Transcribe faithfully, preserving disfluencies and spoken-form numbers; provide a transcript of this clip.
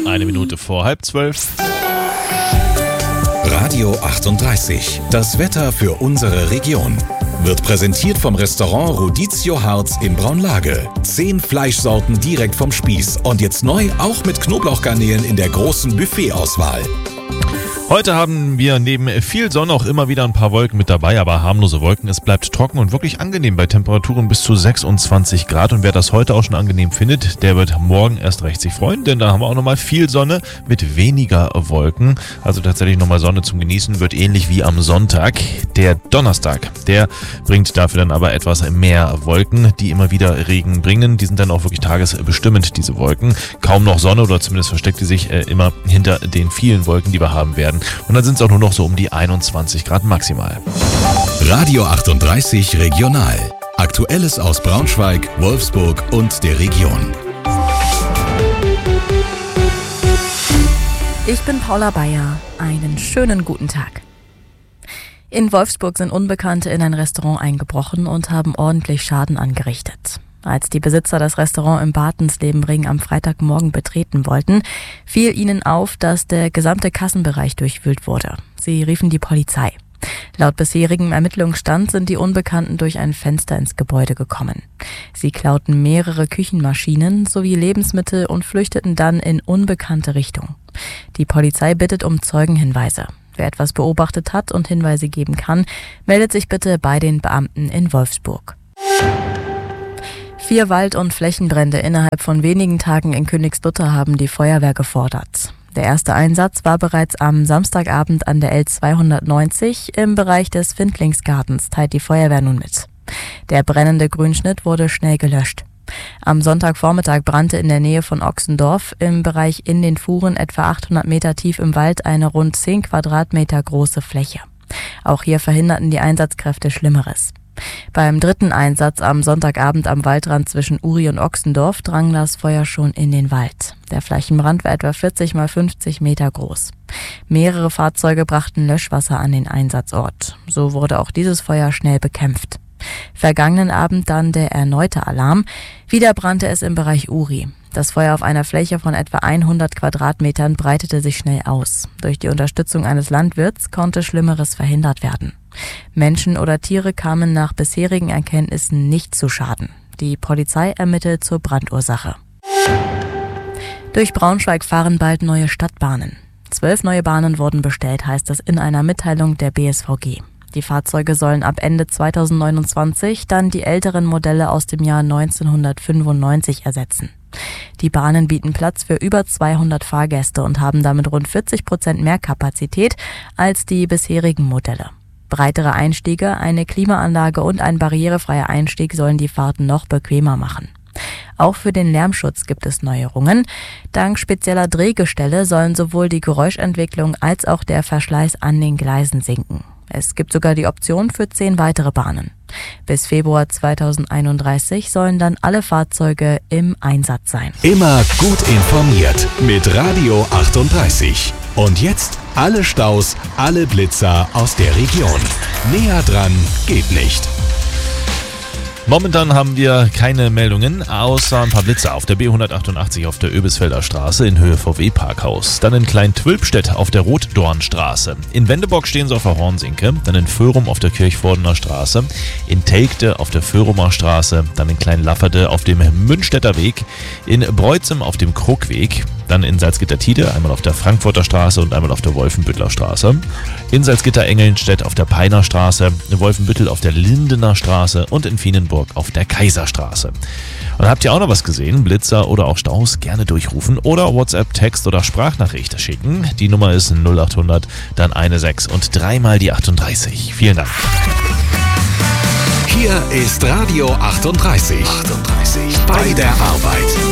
Eine Minute vor halb zwölf. Radio achtunddreißig. Das Wetter für unsere Region. Wird präsentiert vom Restaurant Rodizio Harz in Braunlage. Zehn Fleischsorten direkt vom Spieß. Und jetzt neu auch mit Knoblauchgarnelen in der großen Buffetauswahl. Heute haben wir neben viel Sonne auch immer wieder ein paar Wolken mit dabei, aber harmlose Wolken. Es bleibt trocken und wirklich angenehm bei Temperaturen bis zu sechsundzwanzig Grad. Und wer das heute auch schon angenehm findet, der wird morgen erst recht sich freuen, denn da haben wir auch nochmal viel Sonne mit weniger Wolken. Also tatsächlich nochmal Sonne zum Genießen, wird ähnlich wie am Sonntag. Der Donnerstag, der bringt dafür dann aber etwas mehr Wolken, die immer wieder Regen bringen. Die sind dann auch wirklich tagesbestimmend, diese Wolken. Kaum noch Sonne oder zumindest versteckt die sich äh, immer hinter den vielen Wolken, die wir haben werden. Und dann sind es auch nur noch so um die einundzwanzig Grad maximal. Radio achtunddreißig Regional. Aktuelles aus Braunschweig, Wolfsburg und der Region. Ich bin Paula Bayer. Einen schönen guten Tag. In Wolfsburg sind Unbekannte in ein Restaurant eingebrochen und haben ordentlich Schaden angerichtet. Als die Besitzer das Restaurant im Bartenslebenring am Freitagmorgen betreten wollten, fiel ihnen auf, dass der gesamte Kassenbereich durchwühlt wurde. Sie riefen die Polizei. Laut bisherigem Ermittlungsstand sind die Unbekannten durch ein Fenster ins Gebäude gekommen. Sie klauten mehrere Küchenmaschinen sowie Lebensmittel und flüchteten dann in unbekannte Richtung. Die Polizei bittet um Zeugenhinweise. Wer etwas beobachtet hat und Hinweise geben kann, meldet sich bitte bei den Beamten in Wolfsburg. Vier Wald- und Flächenbrände innerhalb von wenigen Tagen in Königslutter haben die Feuerwehr gefordert. Der erste Einsatz war bereits am Samstagabend an der L zweihundertneunzig im Bereich des Findlingsgartens, teilt die Feuerwehr nun mit. Der brennende Grünschnitt wurde schnell gelöscht. Am Sonntagvormittag brannte in der Nähe von Ochsendorf im Bereich in den Fuhren etwa achthundert Meter tief im Wald eine rund zehn Quadratmeter große Fläche. Auch hier verhinderten die Einsatzkräfte Schlimmeres. Beim dritten Einsatz am Sonntagabend am Waldrand zwischen Uri und Ochsendorf drang das Feuer schon in den Wald. Der Flächenbrand war etwa vierzig mal fünfzig Meter groß. Mehrere Fahrzeuge brachten Löschwasser an den Einsatzort. So wurde auch dieses Feuer schnell bekämpft. Vergangenen Abend dann der erneute Alarm. Wieder brannte es im Bereich Uri. Das Feuer auf einer Fläche von etwa hundert Quadratmetern breitete sich schnell aus. Durch die Unterstützung eines Landwirts konnte Schlimmeres verhindert werden. Menschen oder Tiere kamen nach bisherigen Erkenntnissen nicht zu Schaden. Die Polizei ermittelt zur Brandursache. Durch Braunschweig fahren bald neue Stadtbahnen. Zwölf neue Bahnen wurden bestellt, heißt es in einer Mitteilung der B S V G. Die Fahrzeuge sollen ab Ende zweitausendneunundzwanzig dann die älteren Modelle aus dem Jahr neunzehnhundertfünfundneunzig ersetzen. Die Bahnen bieten Platz für über zweihundert Fahrgäste und haben damit rund vierzig Prozent mehr Kapazität als die bisherigen Modelle. Breitere Einstiege, eine Klimaanlage und ein barrierefreier Einstieg sollen die Fahrten noch bequemer machen. Auch für den Lärmschutz gibt es Neuerungen. Dank spezieller Drehgestelle sollen sowohl die Geräuschentwicklung als auch der Verschleiß an den Gleisen sinken. Es gibt sogar die Option für zehn weitere Bahnen. Bis Februar zweitausendeinunddreißig sollen dann alle Fahrzeuge im Einsatz sein. Immer gut informiert mit Radio achtunddreißig. Und jetzt alle Staus, alle Blitzer aus der Region. Näher dran geht nicht. Momentan haben wir keine Meldungen, außer ein paar Blitzer auf der B hundertachtundachtzig auf der Oebisfelder Straße in Höhe V W-Parkhaus. Dann in Klein-Twülpstedt auf der Rotdornstraße. In Wendeborg stehen sie auf der Hornsinke. Dann in Föhrum auf der Kirchvordener Straße. In Telgte auf der Föhrumer Straße. Dann in Klein-Lafferte auf dem Münstetter Weg. In Breutzem auf dem Kruckweg. Dann in Salzgitter-Tide, einmal auf der Frankfurter Straße und einmal auf der Wolfenbütteler Straße. In Salzgitter-Engelnstedt auf der Peiner Straße, in Wolfenbüttel auf der Lindener Straße und in Fienenburg auf der Kaiserstraße. Und habt ihr auch noch was gesehen? Blitzer oder auch Staus gerne durchrufen oder WhatsApp, Text oder Sprachnachricht schicken. Die Nummer ist null achthundert, dann eine sechs und dreimal die achtunddreißig. Vielen Dank. Hier ist Radio achtunddreißig. achtunddreißig. Bei der Arbeit.